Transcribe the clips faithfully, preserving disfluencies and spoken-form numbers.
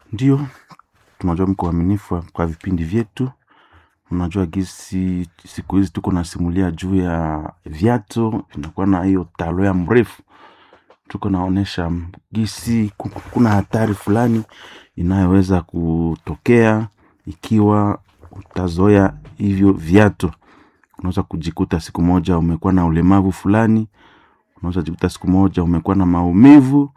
Ndio, tunajua mko waaminifu kwa vipindi vyetu. Unajua gisi siku hizi tuko nasimulia juu ya viatu, tunakuwa na hiyo talo ya mrefu. Tuko naonesha gisi kuna hatari fulani inayoweza kutokea ikiwa utazoea hivyo viatu. Unaweza kujikuta siku moja umekuwa na ulemavu fulani, unaweza kujikuta siku moja umekuwa na maumivu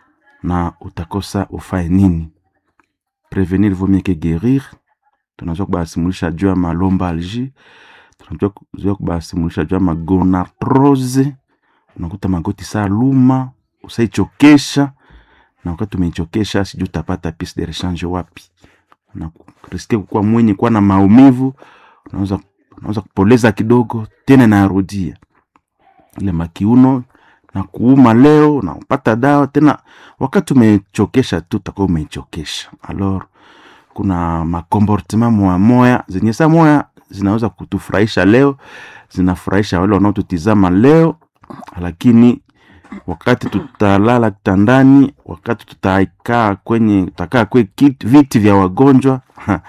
na utakosa ufae nini. Prevenir vaut mieux que guérir. Tunajua kubasimulisha juu ya malombalgie, tunajua kubasimulisha juu ya magonarthrose. Unakuta magoti saa luma, usaichokesha, na wakati umeichokesha sijui utapata piece de rechange wapi. Na risque kuwa mwenye kuwa na maumivu, unaweza unaweza kupoleza kidogo tena inarudia. Ile makiuno na kuuma leo na upata dawa tena wakati umechokesha tu utakuwa umechokesha. Alors kuna makomportement moya moya zenye saa moya zinaweza kutufurahisha leo, zinafurahisha wale wanaotutizama leo, lakini wakati tutalala kitandani, wakati tutakaa kwenye tutakaa kwenye kiti viti vya wagonjwa,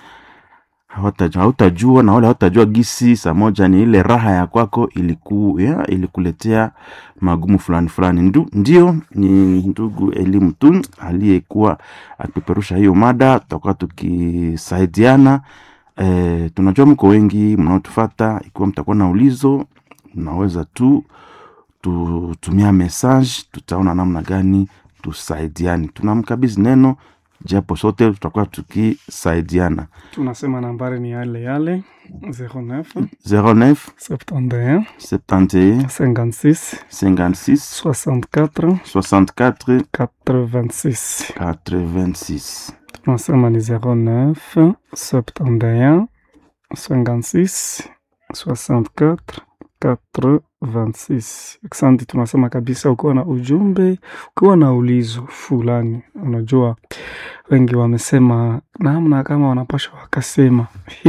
hawatajua hautajua na wale hawatajua gisi saa moja ni ile raha ya kwako iliku ya, ilikuletea magumu fulani fulani. Ndu, ndio ni ndugu Elimu tu aliyekuwa akipeperusha hiyo mada. Tutakuwa tukisaidiana. E, tunajua mko wengi mnaotufuata. Ikiwa mtakuwa na ulizo, mnaweza tu tutumia message, tutaona namna gani tusaidiane. Tunamkabidhi neno japo sote tutakuwa tukisaidiana. Tunasema nambari ni yale yale zero neuf zero neuf soixante et un soixante et un cinquante-six cinquante-six soixante-quatre soixante-quatre quatre-vingt-six. quatre-vingt-six. Tunasema ni zero neuf soixante et un cinquante-six soixante-quatre quatre-vingt-six. Asante. Tunasema kabisa ukiwa na ujumbe, ukiwa na ulizo fulani, unajua wengi wamesema namna kama wanapaswa wakasema.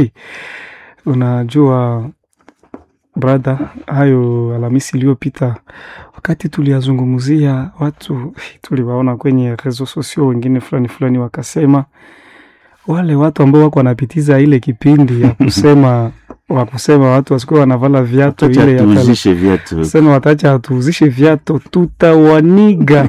Unajua brother, hayo Alhamisi iliyopita wakati tuliyazungumzia watu, tuliwaona kwenye rezo sosio wengine fulani fulani wakasema wale watu ambao wako wanapitiza ile kipindi ya kusema wa kusema watu wasikuwa wanavala viatu ile ya tuuzishe viatu. Sema watacha tuuzishe viatu tutawaniga.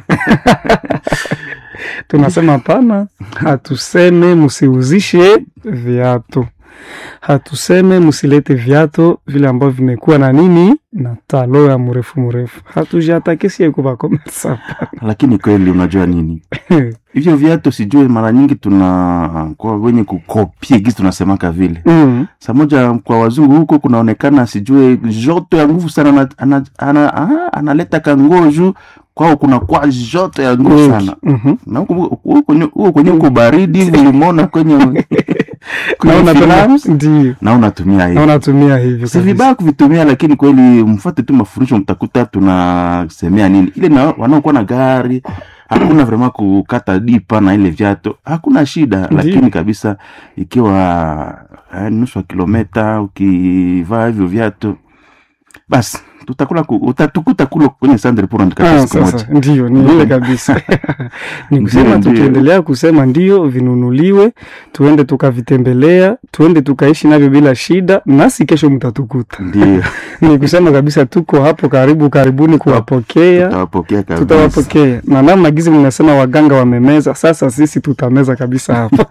Tunasema pana, hatuseme msiuzishe viatu. Hatuseme msilete viatu vile ambavyo vimekuwa na nini na talo ya mrefu mrefu. Hatujatakesia kuba komersa. Lakini kweli unajua nini? Hivyo viatu sijui mara nyingi tuna kwa wenye kukopia gisi tunasemaka vile. Mm. Saa moja kwa wazungu huko kunaonekana sijui joto ya nguvu sana analeta ana, ana, ana, ana kangoju kwao kuna kwa joto ya nguvu sana. Mm-hmm. Na huko huko kwenye uko baridi ulimona kwenye na unatumia ndio na unatumia hivi. Na unatumia hivi. Si vibaya kuvitumia, lakini kweli mfuate tu mafundisho mtakuta tunasemea nini. Ile na wanaokuwa na gari hakuna vraiment kukata dipa na ile viatu. Hakuna shida. Ndiyo. Lakini kabisa ikiwa eh, nusu kilomita ukivaa hivyo viatu basi tutakula utatukuta kule kwenye sandre pour ndika siku moja. Ndio ni ile kabisa. Ni kusema tukiendelea kusema ndio vinunuliwe, tuende tukavitembelea, tuende tukaishi navyo bila shida, nasi kesho mtatukuta. Ndio. Ni kusema kabisa tuko hapo karibu karibuni kuwapokea. Tutawapokea kabisa. Tutawapokea. Na namna gizi mnasema waganga wamemeza, sasa sisi tutameza kabisa hapo.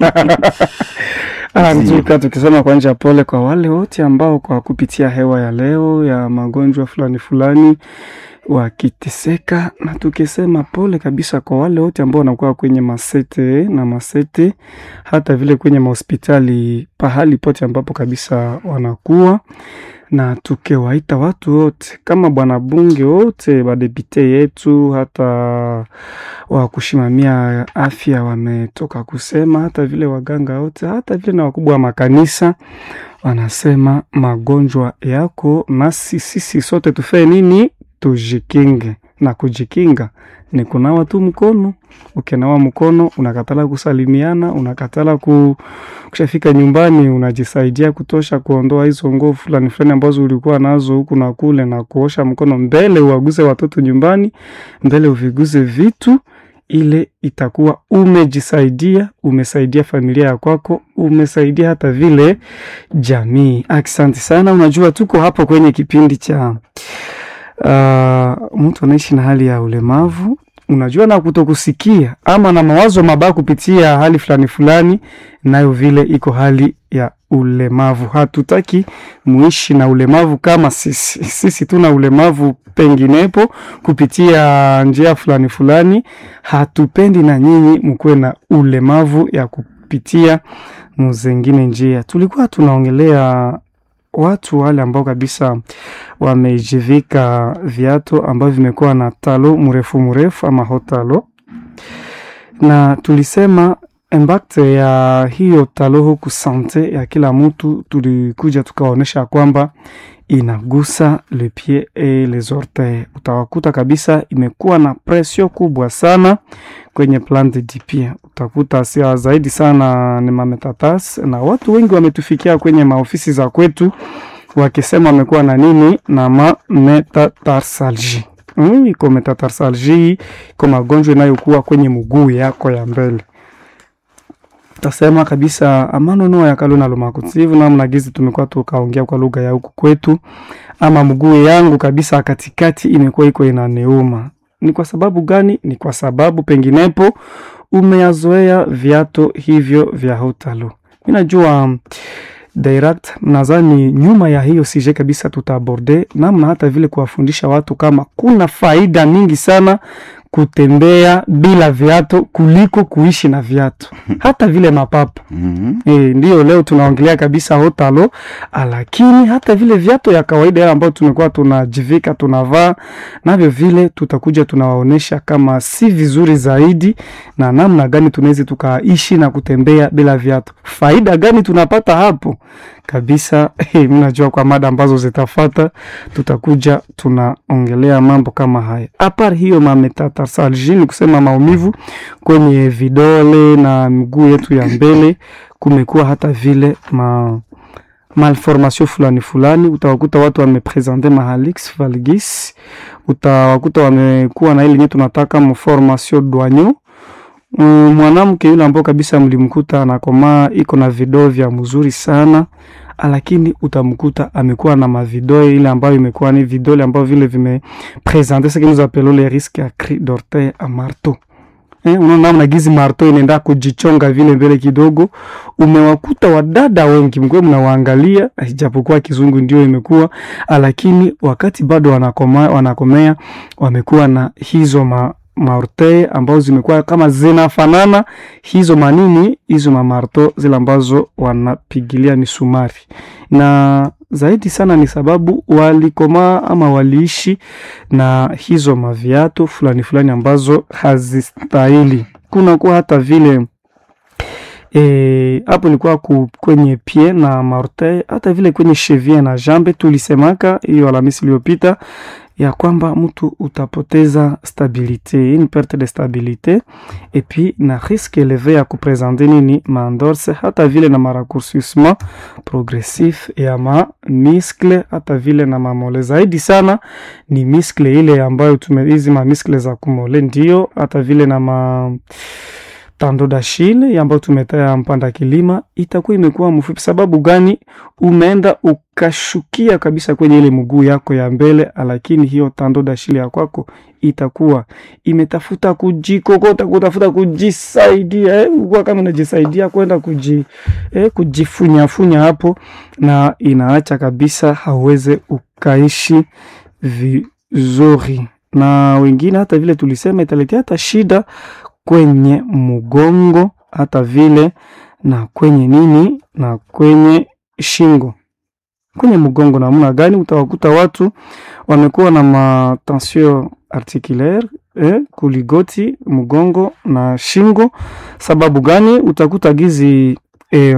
Ah, ndio tukisema kwa njia pole kwa wale wote ambao kwa kupitia hewa ya leo ya magonjwa fulani fulani wakiteseka, na tukisema pole kabisa kwa wale wote ambao wanakuwa kwenye masete na masete, hata vile kwenye mahospitali pahali pote ambapo kabisa wanakuwa, na tukewaita watu wote kama bwana bunge wote badepite yetu hata wa kushimamia afya wametoka kusema, hata vile waganga wote, hata vile na wakubwa wa makanisa wanasema magonjwa yako nasi sisi sote tufe nini tujikinge. Na kujikinga ni kunawa tu mkono. Ukinawa mkono unakatala kusalimiana, unakatala ku kushafika nyumbani unajisaidia kutosha kuondoa hizo nguo fulani fulani ambazo ulikuwa nazo huku na kule, na kuosha mkono mbele uaguze watoto nyumbani, mbele uviguze vitu, ile itakuwa umejisaidia, umesaidia familia ya kwako, umesaidia hata vile jamii. Asante sana. Unajua tuko hapa kwenye kipindi cha uh, mtu anaishi na hali ya ulemavu. Unajua na kutokusikia ama na mawazo mabaya kupitia hali fulani fulani, nayo vile iko hali ya ulemavu. Hatutaki muishi na ulemavu kama sisi. Sisi tuna ulemavu penginepo kupitia njia fulani fulani. Hatupendi na nyinyi mkuwe na ulemavu ya kupitia mzengine njia. Tulikuwa tunaongelea watu wale ambao kabisa wamejivika viatu ambao vimekuwa na talo mrefu mrefu ama hotalo, na tulisema impact ya hiyo talo huku sante ya kila mtu. Tulikuja tukaonesha kwamba inagusa le pied et les orteils. Utawakuta kabisa imekuwa na presio kubwa sana kwenye plante du pied. Utakuta sia zaidi sana ni mametatas, na watu wengi wametufikia kwenye maofisi za kwetu wakisema wamekuwa na nini na ma metatarsalgie. Mm, iko metatarsalgie, iko magonjwa inayokuwa kwenye mguu yako ya mbele. Tasema kabisa amano no ya kalona lo makutivu na mnagizi tumekuwa tukaongea kwa lugha ya huku kwetu, ama mguu yangu kabisa katikati imekuwa iko inaneuma. Ni kwa sababu gani? Ni kwa sababu penginepo umeyazoea viatu hivyo vya hotalo. Mimi najua um, direct nadhani nyuma ya hiyo sije kabisa tutaborde namna hata vile kuwafundisha watu kama kuna faida mingi sana kutembea bila viatu kuliko kuishi na viatu. Hata vile mapapa. Mm -hmm. E, ndio leo tunaongelea kabisa hotalo, lakini hata vile viatu ya kawaida ambao tumekuwa tunajivika tunavaa, navyo vile tutakuja tunawaonesha kama si vizuri zaidi na namna gani tunaweza tukaishi na kutembea bila viatu. Faida gani tunapata hapo? Kabisa mimi najua kwa mada ambazo zitafuata tutakuja tunaongelea mambo kama haya. Apart hiyo metatarsalgie ni kusema maumivu kwenye vidole na miguu yetu ya mbele, kumekuwa hata vile ma malformation fulani fulani. Utawakuta watu wamepresenter mahalix valgus, utawakuta wamekuwa na ile yenye tunataka malformation douanier. Um, mwanamke yule ambao kabisa mlimkuta anakomaa iko na vidole vya mzuri sana, lakini utamkuta amekuwa na mavidole ile ambayo imekuwa ni vidole ambao vile vimepresenter ce que nous appelons les risques à cri d'orteil à marteau. Eh, unaona mna gizi marteau inaenda kujichonga vile mbele kidogo. Umewakuta wadada wengi mkwe mnawaangalia, ijapokuwa kizungu ndio imekuwa, lakini wakati bado wanakomaa wanakomea wamekuwa na hizo ma maorteil ambazo zimekuwa kama zinafanana hizo manini hizo mamarto zile ambazo wanapigilia misumari. Na zaidi sana ni sababu walikoma ama waliishi na hizo maviatu fulani fulani ambazo hazistahili. Kuna kwa hata vile hapo e, ni kwa kwenye pie na maorteil, hata vile kwenye cheville na jambe. Tulisemaka hiyo Alhamisi iliyopita ya kwamba mtu utapoteza stabilité, une perte de stabilité, et puis na risque élevé ya kupresenter nini mandorse, hata vile na maraccourcissement progressif ya ma muscle, hata vile na mamole. Zaidi sana ni muscle ile ambayo tumeizi ma muscle za kumole, ndio hata vile na ma tando d'Achille ambayo tumetaya mpanda kilima itakuwa imekuwa mfupi. Sababu gani? Umeenda ukashukia kabisa kwenye ile mguu yako ya mbele, lakini hiyo tando d'Achille ya kwako itakuwa imetafuta kujikokota, kutafuta kujisaidia, eh, kwa kama unajisaidia kwenda kuji eh, kujifunya funya hapo, na inaacha kabisa hauweze ukaishi vizuri. Na wengine hata vile tulisema italetea hata shida kwenye mgongo, hata vile na kwenye nini na kwenye shingo. Kwenye mgongo na muna gani? Utawakuta watu wamekuwa na ma tension articulaire eh, kuligoti, mgongo na shingo. Sababu gani? Utakuta gizi eh,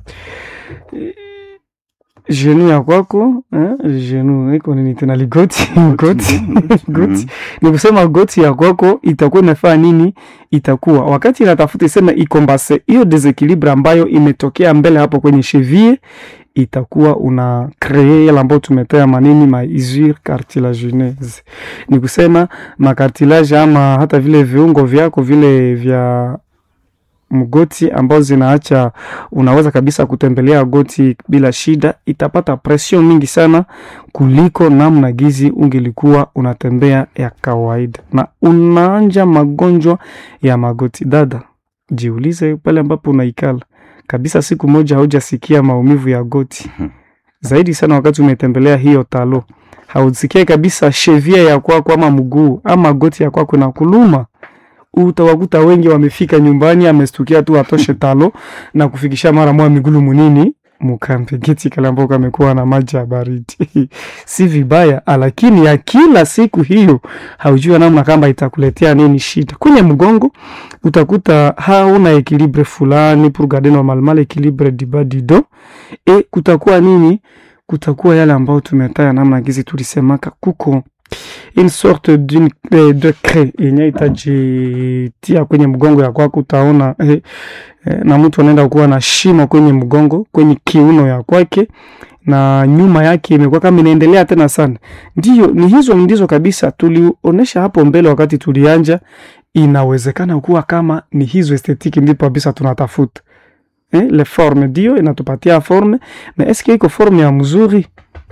eh, genu ya kwako, eh, genu iko nini tena ligoti, goti, goti. Ni kusema goti ya kwako itakuwa inafanya nini? Itakuwa wakati inatafuta isema ikombase hiyo desequilibre ambayo imetokea mbele hapo kwenye cheville, itakuwa una kree yale ambayo tumetea manini ma usure cartilagineuse. Ni kusema makartilage ama hata vile viungo vyako vile vya mgoti ambao zinaacha unaweza kabisa kutembelea goti bila shida, itapata pression mingi sana kuliko namna gizi ungelikuwa unatembea ya kawaida, na unaanja magonjwa ya magoti. Dada, jiulize pale ambapo unaikala kabisa siku moja haujasikia maumivu ya goti, zaidi sana wakati umetembelea hiyo talo, hausikie kabisa chevia ya kwako ama mguu ama goti ya kwako na kuluma. Utawakuta wengi wamefika nyumbani amestukia tu atoshe talo na kufikisha mara moja migulu munini mukampe geti kala mboka amekuwa na maji ya baridi. Si vibaya, lakini ya kila siku hiyo haujua namna kama itakuletea nini shida. Kwenye mgongo utakuta hauna equilibre fulani pour garder normalement l'équilibre du bas du dos, et kutakuwa nini, kutakuwa yale ambao tumetaya namna gizi tulisemaka, kuko une sorte d'une de, de craie yenye itajitia kwenye mgongo ya kwako. Utaona eh, eh, na mtu anaenda kuwa na shimo kwenye mgongo, kwenye kiuno ya kwake, na nyuma yake imekuwa kama inaendelea tena sana. Ndio, ni hizo ndizo kabisa tulionesha hapo mbele wakati tulianja. Inawezekana kuwa kama ni hizo estetiki ndipo kabisa tunatafuta. Eh, le forme dio inatupatia forme, na eske iko forme ya mzuri?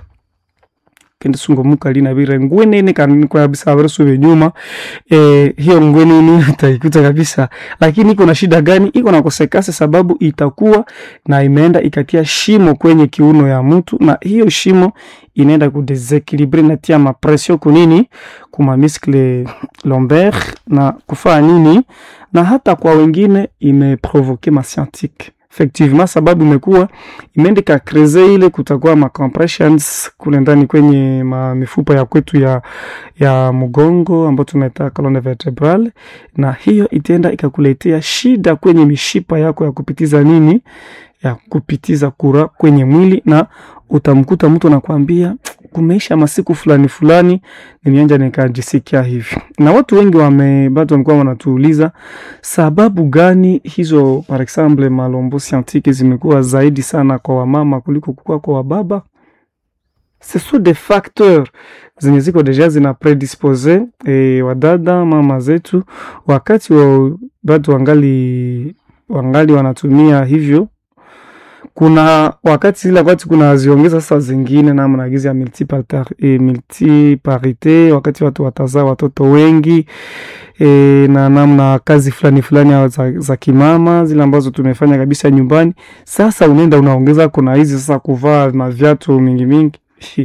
Kende sungo muka lina bire ngwene ni kanini kwa kabisa abresu nyuma. Eh, hiyo ngwene ni utaikuta kabisa. Lakini iko na shida gani? Iko na kosekase sababu itakuwa na imeenda ikatia shimo kwenye kiuno ya mtu, na hiyo shimo inaenda kudesequilibre na tia mapresio kunini kuma muscle lombaire na kufaa nini, na hata kwa wengine imeprovoke ma sciatique. Effectivement, sababu imekuwa imeendeka kreze ile, kutakuwa ma compressions kule ndani kwenye ma mifupa ya kwetu ya ya mgongo ambao tunaita colonne vertebrale, na hiyo itaenda ikakuletea shida kwenye mishipa yako ya kupitiza nini, ya kupitiza kura kwenye mwili, na utamkuta mtu anakuambia kumeisha masiku fulani fulani nimeanja nikajisikia hivi. Na watu wengi wame bado wamekuwa wanatuuliza sababu gani hizo, par exemple malombo scientifique zimekuwa zaidi sana kwa wamama kuliko kukua kwa wababa. Ce sont des facteurs zenye ziko deja zina predispose e, wadada mama zetu wakati wa bado wangali wangali wanatumia hivyo. Kuna wakati ila wakati kuna ziongeza sasa zingine na mnagizi ya multiparité, multiparité wakati watu watazaa watoto wengi e, na namna kazi fulani fulani za, za kimama zile ambazo tumefanya kabisa nyumbani. Sasa unaenda unaongeza kuna hizi sasa kuvaa na viatu mingi mingi.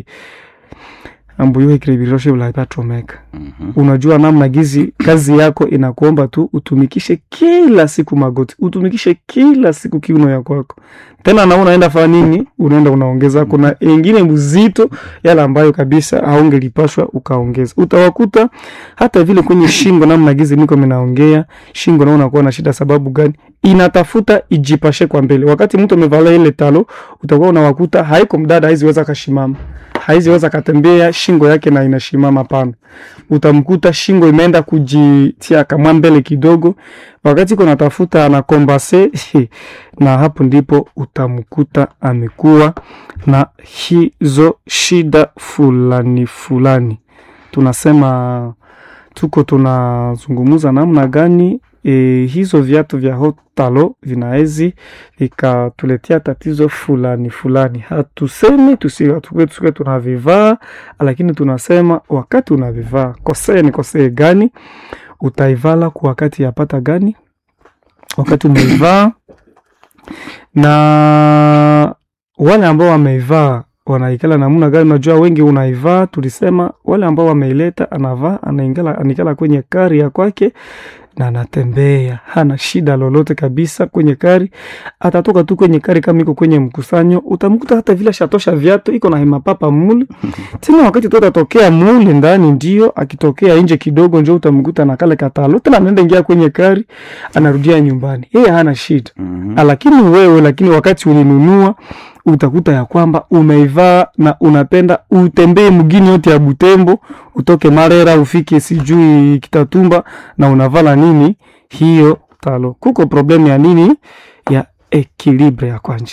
Ambuyo ikiribiroshe ulaipata meka. Mm-hmm. Unajua namna gizi kazi yako inakuomba tu utumikishe kila siku magoti, utumikishe kila siku kiuno yako yako. Tena na unaenda fanya nini? Unaenda unaongeza kuna ingine mzito yale ambayo kabisa haungelipashwa ukaongeza. Utawakuta hata vile kwenye shingo namna gizi niko mnaongea, shingo na unakuwa na shida sababu gani? Inatafuta ijipashe kwa mbele. Wakati mtu amevala ile talo, utakuwa unawakuta haiko mdada haiziweza kashimama. Haiziweza katembea shingo yake na inashimama pana. Utamkuta shingo imeenda kujitia kama mbele kidogo, wakati kuna tafuta anakombase na hapo ndipo utamkuta amekuwa na hizo shida fulani fulani. Tunasema tuko tunazungumuza namna gani e, hizo viatu vya hotalo vinaezi ikatuletea tatizo fulani fulani. Hatusemi tusiwe tusiwe tunavivaa, lakini tunasema wakati unavivaa kosea ni kosea gani, utaivala kwa wakati yapata gani, wakati umeivaa. Na wale ambao wameivaa wanaikala namna gani? Unajua wengi unaivaa, tulisema wale ambao wameileta anavaa anaingala anikala kwenye kari ya kwake na anatembea hana shida lolote kabisa kwenye kari. Atatoka tu kwenye kari kama iko kwenye mkusanyo, utamkuta hata vile shatosha viatu iko na hema papa muli. Tena wakati tu atatokea muli ndani, ndio akitokea nje kidogo njoo utamkuta na kale katalo tena anaenda ingia kwenye kari anarudia nyumbani, yeye hana shida. Mm-hmm. Lakini wewe lakini wakati ulinunua utakuta ya kwamba umeivaa na unapenda utembee mgini yote ya Butembo, utoke Marera ufike sijui Kitatumba na unavala nini hiyo talo. Kuko problemu ya nini? Ya equilibre ya kwanje.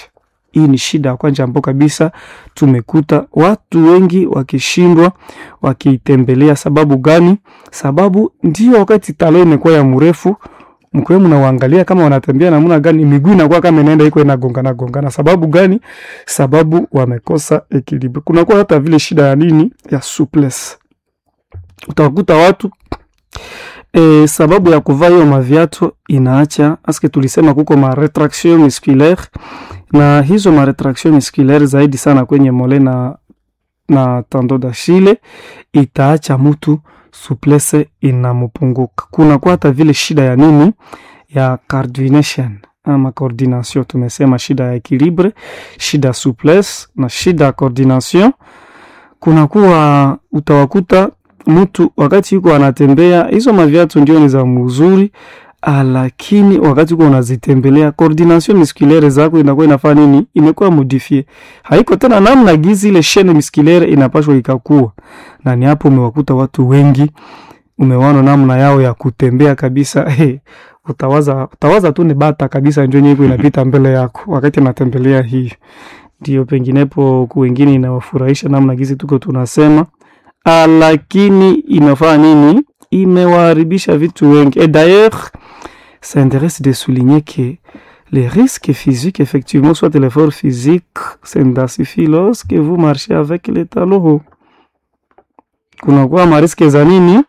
Hii ni shida kwa jambo kabisa, tumekuta watu wengi wakishindwa wakitembelea. Sababu gani? Sababu ndio wakati talo imekuwa ya mrefu, mkwe mnawaangalia kama wanatembea namna gani, miguu inakuwa kama inaenda iko inagongana gongana. Sababu gani? Sababu wamekosa equilibre. Kuna kwa hata vile shida ya nini? Ya souplesse. Utakuta watu E, sababu ya kuvaa hiyo maviatu inaacha, aske tulisema kuko ma retraction musculaire, na hizo ma retraction musculaire zaidi sana kwenye mole na na tando d'Achille, itaacha mtu souplesse inamupunguka. Kuna kwa hata vile shida ya nini? Ya coordination ama coordination. Tumesema shida ya equilibre, shida souplesse na shida ya coordination. Kuna kuwa utawakuta mtu wakati yuko anatembea, hizo maviatu ndio ni za mzuri, lakini wakati uko unazitembelea coordination musculaire zako inakuwa inafanya nini? Imekuwa modifie. Haiko tena namna gizi ile chaîne musculaire inapashwa ikakua. Na ni hapo umewakuta watu wengi umewaona namna yao ya kutembea kabisa. Hey, utawaza utawaza tu ni bata kabisa ndio nyiko inapita mbele yako wakati anatembelea hii. Ndio penginepo kwa wengine inawafurahisha namna gizi tuko tunasema. Ah, lakini imefanya nini? Imewaharibisha vitu wengi. Et d'ailleurs, ça intéresse de souligner que les risques physiques, effectivement, soit l'effort physique s'intensifie lorsque vous marchez avec les talons hauts. Kuna kuwa mariske za nini?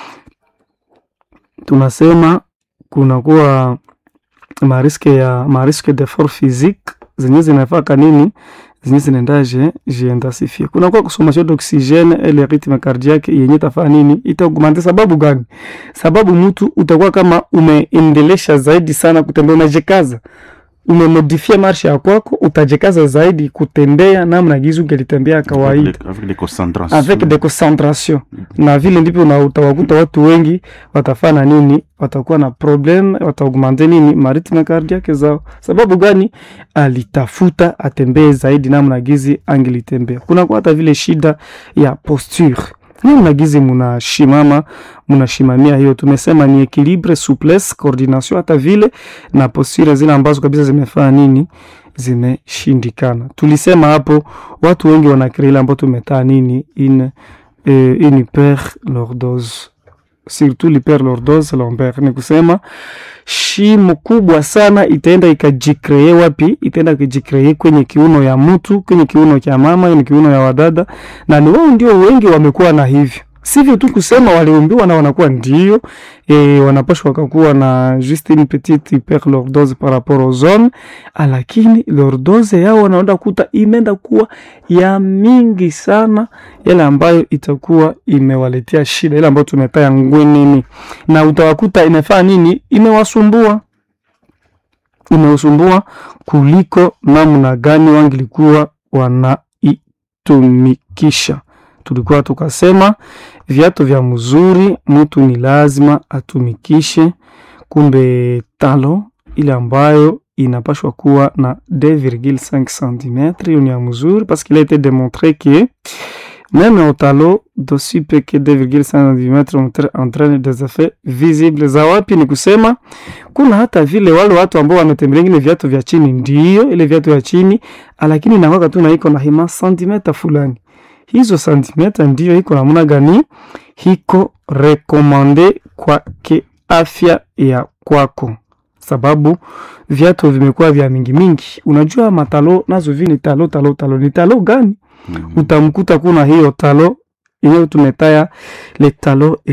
Tunasema kuna kuwa mariske ya mariske d'effort physique zenye zinafaka nini? Zenye zinaendaje jiintensifie. Kuna kwa consommation d'oxygène et le rythme cardiaque yenye tafanya nini? Itaugmente. Sababu gani? Sababu mtu utakuwa kama umeendelesha zaidi sana kutembea, unajikaza, umemodifia marsha ya kwako, utajikaza zaidi kutembea namna gizu ungelitembea kawaida avec des concentrations, avec des concentrations. Na vile ndipo na utawakuta watu wengi watafanya nini? Watakuwa na problem, wataugmente nini? Maritme cardiaque zao. Sababu gani? Alitafuta atembee zaidi namna gizi angelitembea. Kuna kwa hata vile shida ya posture. Namna gizi munashimama, munashimamia hiyo. Tumesema ni equilibre, souplesse, coordination, hata vile na posture zile ambazo kabisa zimefanya nini? Zimeshindikana. Tulisema hapo watu wengi wanakreila ambao tumetaa nini? Une, eh, une hyperlordose. Surtout l'hyperlordose lombaire. Ni kusema shimo kubwa sana itaenda ikajikree wapi? Itaenda kujikree kwenye kiuno ya mtu, kwenye kiuno cha mama, kwenye kiuno ya wadada, na ni wao ndio wengi wamekuwa na hivyo. Sivyo tu kusema waliumbiwa na wanakuwa ndio e, wanapashwa wakakuwa na juste une petite hyperlordose par rapport aux hommes, lakini lordose yao wanaenda kuta imeenda kuwa ya mingi sana, yale ambayo itakuwa imewaletea shida, ile ambayo tumetaya ngwenini, na utawakuta imefanya nini? Imewasumbua imewasumbua kuliko namna gani wangilikuwa wanaitumikisha. Tulikuwa tukasema viatu vya mzuri mtu ni lazima atumikishe. Kumbe talo ile ambayo inapashwa kuwa na deux virgule cinq centimètres hiyo ni ya mzuri, parce qu'il a été démontré que même au talo d'aussi peu que deux virgule cinq centimètres entraîne des effets visibles. Za wapi? Ni kusema kuna hata vile wale watu ambao wanatembelea ngine viatu vya chini, ndio ile viatu vya chini, lakini inakuwa tu na iko na hima centimetre fulani. Hizo santimetre ndio iko namna gani? Hiko rekomande kwa kiafya ya kwako. Sababu viatu vimekuwa vya mingi mingi. Unajua matalo nazo vini talo talo talo ni talo gani? Mm-hmm. Utamkuta kuna hiyo talo yenyewe tumetaya le talo